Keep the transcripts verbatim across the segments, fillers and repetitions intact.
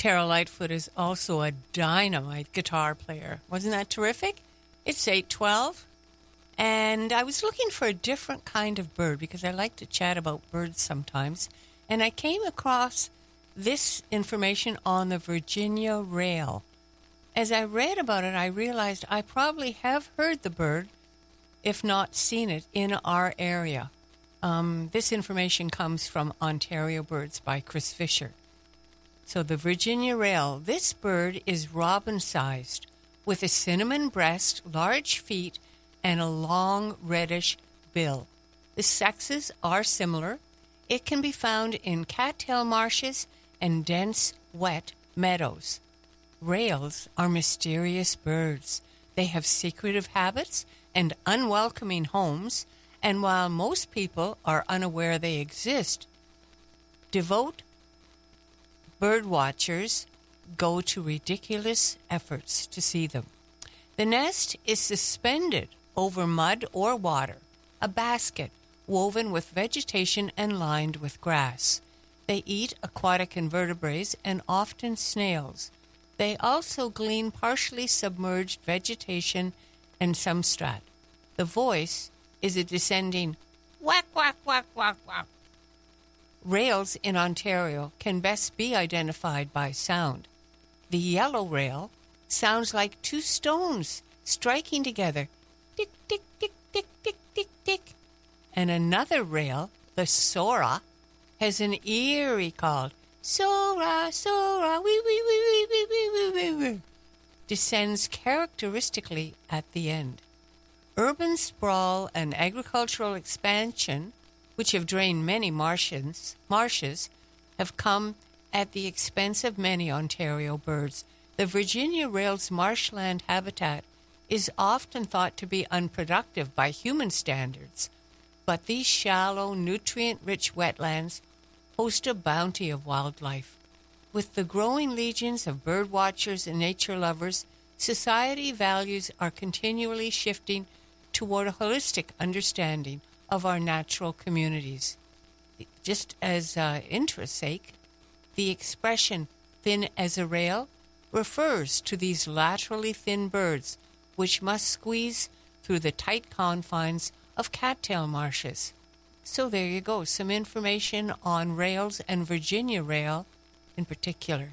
Tara Lightfoot is also a dynamite guitar player. Wasn't that terrific? It's eight twelve, and I was looking for a different kind of bird because I like to chat about birds sometimes, and I came across this information on the Virginia rail. As I read about it, I realized I probably have heard the bird, if not seen it, in our area. Um, this information comes from Ontario Birds by Chris Fisher. So the Virginia rail, this bird is robin-sized with a cinnamon breast, large feet, and a long reddish bill. The sexes are similar. It can be found in cattail marshes and dense, wet meadows. Rails are mysterious birds. They have secretive habits and unwelcoming homes, and while most people are unaware they exist, devout bird watchers go to ridiculous efforts to see them. The nest is suspended over mud or water, a basket woven with vegetation and lined with grass. They eat aquatic invertebrates and often snails. They also glean partially submerged vegetation and some strat. The voice is a descending whack, whack, whack, whack, whack. Rails in Ontario can best be identified by sound. The yellow rail sounds like two stones striking together. Tick, tick, tick, tick, tick, tick, tick. And another rail, the Sora, has an eerie call. Sora, Sora, wee, wee, wee, wee, wee, wee, wee, wee, wee. Descends characteristically at the end. Urban sprawl and agricultural expansion, which have drained many marshes, marshes, have come at the expense of many Ontario birds. The Virginia rail's marshland habitat is often thought to be unproductive by human standards, but these shallow, nutrient-rich wetlands host a bounty of wildlife. With the growing legions of bird watchers and nature lovers, society values are continually shifting toward a holistic understanding of our natural communities. Just as uh, interest's sake, the expression thin as a rail refers to these laterally thin birds which must squeeze through the tight confines of cattail marshes. So there you go, some information on rails and Virginia rail in particular.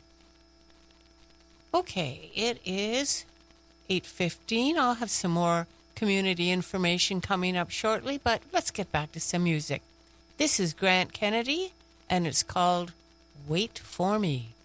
Okay, it is eight fifteen. I'll have some more community information coming up shortly, but let's get back to some music. This is Grant Kennedy, and it's called Wait For Me.